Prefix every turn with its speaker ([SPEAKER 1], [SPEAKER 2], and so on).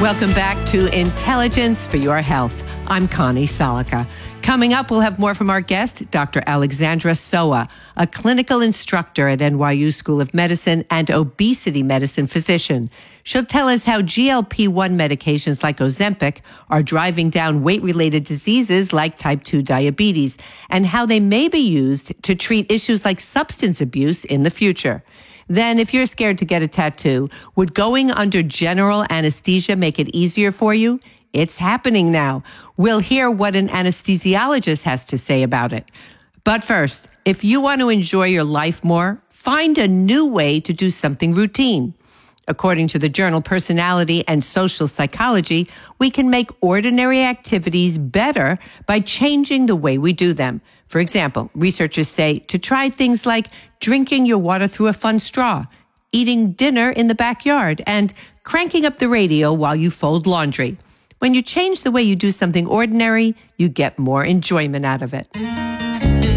[SPEAKER 1] Welcome back to Intelligence for Your Health. I'm Connie Salica. Coming up, we'll have more from our guest, Dr. Alexandra Soa, a clinical instructor at NYU School of Medicine and obesity medicine physician. She'll tell us how GLP-1 medications like Ozempic are driving down weight-related diseases like type 2 diabetes and how they may be used to treat issues like substance abuse in the future. Then, if you're scared to get a tattoo, would going under general anesthesia make it easier for you? It's happening now. We'll hear what an anesthesiologist has to say about it. But first, if you want to enjoy your life more, find a new way to do something routine. According to the journal Personality and Social Psychology, we can make ordinary activities better by changing the way we do them. For example, researchers say to try things like drinking your water through a fun straw, eating dinner in the backyard, and cranking up the radio while you fold laundry. When you change the way you do something ordinary, you get more enjoyment out of it.